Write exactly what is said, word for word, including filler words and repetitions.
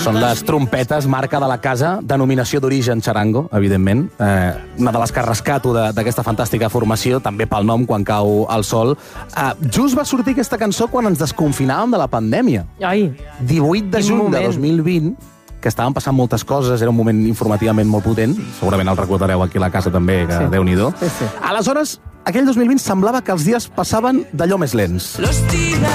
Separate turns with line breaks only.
són les trompetes, marca de la casa, denominació d'origen Charango, evidentment. Eh, una de les que rescato d'aquesta fantàstica formació, també pel nom, Quan cau el sol. Eh, just va sortir aquesta cançó quan ens desconfinàvem de la pandèmia.
Ai,
divuit de juny de dos mil vint, que estaven passant moltes coses, era un moment informativament molt potent, segurament el recordareu aquí a la casa també, que sí. Déu-n'hi-do.
Sí, sí.
Aleshores, aquell dos mil vint semblava que els dies passaven d'allò més lents.